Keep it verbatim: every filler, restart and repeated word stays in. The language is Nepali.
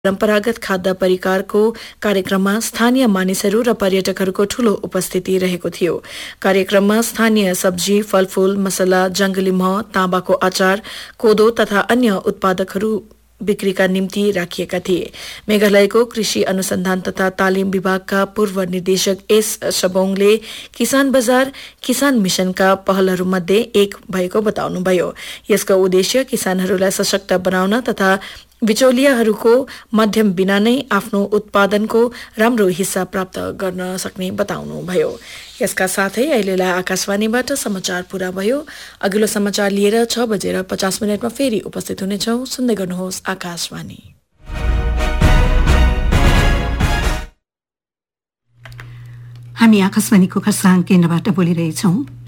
परम्परागत खाद्य परिकारको कार्यक्रममा स्थानीय मानिसहरू र पर्यटकहरूको ठूलो उपस्थिति रहेको थियो। कार्यक्रममा स्थानीय सब्जी, फलफूल, मसला, जंगली मह, ताँबाको अचार, कोदो तथा अन्य उत्पादकहरू बिक्रीका निम्ति राखिएका थिए। मेघालयको कृषि अनुसन्धान तथा तालिम विभागका पूर्व निर्देशक एस शबोङले किसान बजार किसान मिशनका पहलहरूमध्ये एक भएको बताउनुभयो। यसको उद्देश्य किसानहरूलाई सशक्त बनाउन तथा बिचौलियाहरूको मध्यम बिना नै आफ्नो उत्पादनको राम्रो हिस्सा प्राप्त गर्न सक्ने बताउनुभयो। यसका साथै अहिलेलाई आकाशवाणीबाट समाचार पूरा भयो। अघिल्लो समाचार लिएर छ बजेर पचास मिनटमा फेरि उपस्थित हुनेछौं। सुन्दै गर्नुहोस् आकाशवाणी। हामी आकाशवाणीको खरसाङ केन्द्रबाट बोलिरहेछौं।